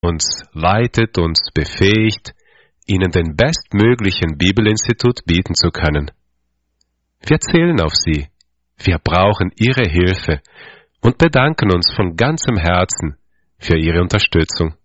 uns leitet, uns befähigt, Ihnen den bestmöglichen Bibelinstitut bieten zu können. Wir zählen auf Sie. Wir brauchen Ihre Hilfe und bedanken uns von ganzem Herzen für Ihre Unterstützung.